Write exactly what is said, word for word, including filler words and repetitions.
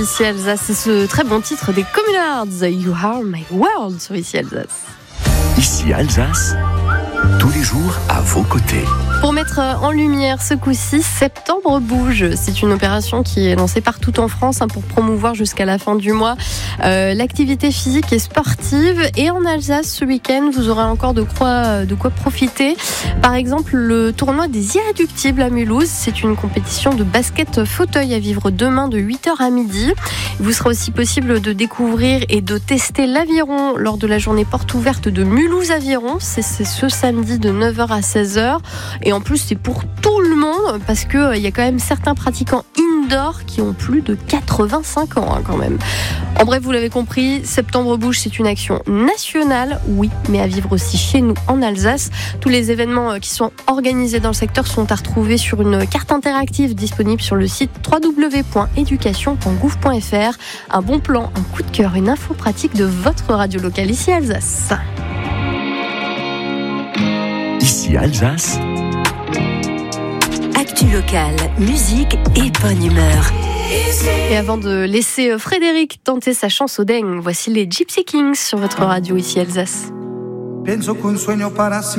Ici Alsace, c'est ce très bon titre des Communards, You Are My World sur Ici Alsace. Ici Alsace, tous les jours à vos côtés. Pour mettre en lumière ce coup-ci, Septembre Bouge. C'est une opération qui est lancée partout en France hein, pour promouvoir jusqu'à la fin du mois euh, l'activité physique et sportive. Et en Alsace, ce week-end, vous aurez encore de quoi, de quoi profiter. Par exemple, le tournoi des Irréductibles à Mulhouse. C'est une compétition de basket fauteuil à vivre demain de huit heures à midi. Il vous sera aussi possible de découvrir et de tester l'aviron lors de la journée porte ouverte de Mulhouse Aviron. C'est, c'est ce samedi de neuf heures à seize heures. Et en plus, c'est pour tout le monde parce qu'il euh, y a quand même certains pratiquants indoor qui ont plus de quatre-vingt-cinq ans hein, quand même. En bref, vous l'avez compris, Septembre Bouge, c'est une action nationale, oui, mais à vivre aussi chez nous en Alsace. Tous les événements euh, qui sont organisés dans le secteur sont à retrouver sur une carte interactive disponible sur le site w w w point éducation point gouv point f r. Un bon plan, un coup de cœur, une info pratique de votre radio locale ici Alsace. Ici Alsace. Actu locale, musique et bonne humeur. Et avant de laisser Frédéric tenter sa chance au dingue, voici les Gypsy Kings sur votre radio ici Alsace. Penso qu'un sueño para